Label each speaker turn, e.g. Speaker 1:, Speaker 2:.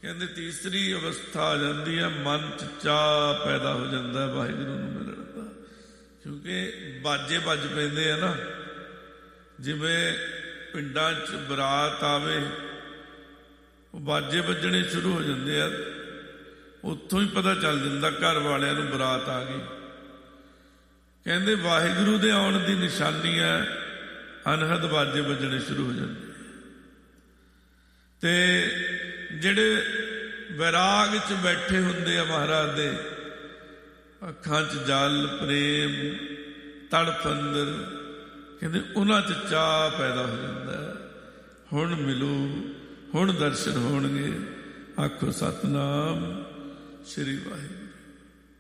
Speaker 1: ਕਹਿੰਦੇ ਤੀਸਰੀ ਅਵਸਥਾ ਆ ਜਾਂਦੀ ਹੈ, ਮਨ 'ਚ ਚਾਅ ਪੈਦਾ ਹੋ ਜਾਂਦਾ ਵਾਹਿਗੁਰੂ ਨੂੰ ਮਿਲਣ ਦਾ। ਕਿਉਂਕਿ ਬਾਜੇ ਵੱਜ ਪੈਂਦੇ ਆ ਨਾ, ਜਿਵੇਂ ਪਿੰਡਾਂ 'ਚ ਬਰਾਤ ਆਵੇ, ਉਹ ਬਾਜੇ ਵੱਜਣੇ ਸ਼ੁਰੂ ਹੋ ਜਾਂਦੇ ਆ, ਉੱਥੋਂ ਹੀ ਪਤਾ ਚੱਲ ਜਾਂਦਾ ਘਰ ਵਾਲਿਆਂ ਨੂੰ ਬਰਾਤ ਆ ਗਈ। ਕਹਿੰਦੇ ਵਾਹਿਗੁਰੂ ਦੇ ਆਉਣ ਦੀ ਨਿਸ਼ਾਨੀ ਹੈ, ਅਨਹਦ ਬਾਜੇ ਵੱਜਣੇ ਸ਼ੁਰੂ ਹੋ ਜਾਂਦੇ। ਤੇ ਜਿਹੜੇ ਵੈਰਾਗ 'ਚ ਬੈਠੇ ਹੁੰਦੇ ਆ ਮਹਾਰਾਜ ਦੇ, ਅੱਖਾਂ 'ਚ ਜਲ ਪ੍ਰੇਮ ਤੜਫ ਅੰਦਰ, ਕਹਿੰਦੇ ਉਹਨਾਂ 'ਚ ਚਾਅ ਪੈਦਾ ਹੋ ਜਾਂਦਾ। ਹੁਣ ਮਿਲੋ, ਹੁਣ ਦਰਸ਼ਨ ਹੋਣਗੇ। ਆਖੋ ਸਤਿਨਾਮ ਸ੍ਰੀ ਵਾਹਿਗੁਰੂ।